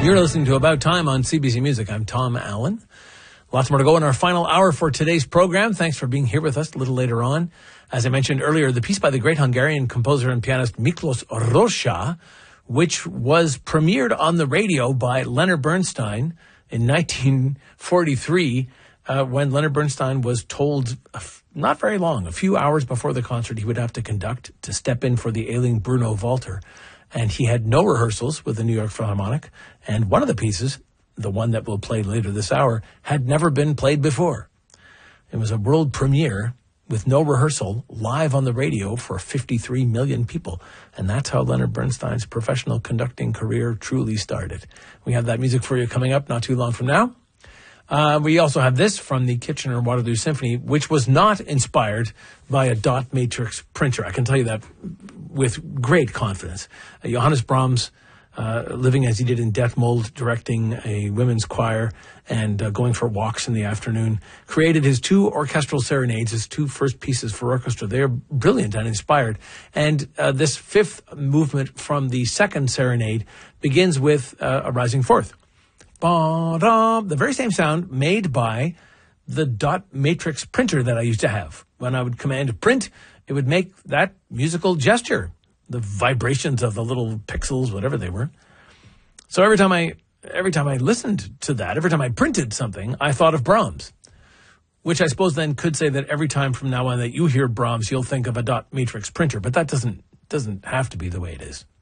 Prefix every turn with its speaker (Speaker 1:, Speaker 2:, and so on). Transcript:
Speaker 1: You're listening to About Time on CBC Music. I'm Tom Allen. Lots more to go in our final hour for today's program. Thanks for being here with us a little later on. As I mentioned earlier, the piece by the great Hungarian composer and pianist Miklos Rozsa, which was premiered on the radio by Leonard Bernstein in 1943, when Leonard Bernstein was told not very long, a few hours before the concert, he would have to conduct to step in for the ailing Bruno Walter. And he had no rehearsals with the New York Philharmonic. And one of the pieces, the one that we'll play later this hour, had never been played before. It was a world premiere with no rehearsal, live on the radio for 53 million people. And that's how Leonard Bernstein's professional conducting career truly started. We have that music for you coming up not too long from now. We also have this from the Kitchener-Waterloo Symphony, which was not inspired by a dot matrix printer. I can tell you that with great confidence. Johannes Brahms, living as he did in Detmold, directing a women's choir and going for walks in the afternoon, created his two orchestral serenades, his two first pieces for orchestra. They are brilliant and inspired. And this fifth movement from the second serenade begins with a rising fourth. The very same sound made by the dot matrix printer that I used to have. When I would command print, it would make that musical gesture, the vibrations of the little pixels, whatever they were. So every time I listened to that, every time I printed something, I thought of Brahms, which I suppose then could say that every time from now on that you hear Brahms, you'll think of a dot matrix printer, but that doesn't have to be the way it is.